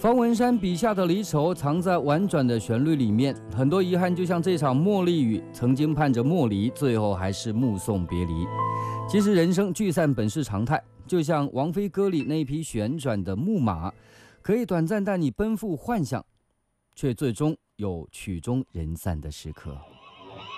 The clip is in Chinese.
方文山笔下的离愁藏在婉转的旋律里面，很多遗憾就像这场茉莉雨，曾经盼着莫离，最后还是目送别离。其实人生聚散本是常态，就像王菲歌里那匹旋转的木马，可以短暂带你奔赴幻想，却最终有曲终人散的时刻。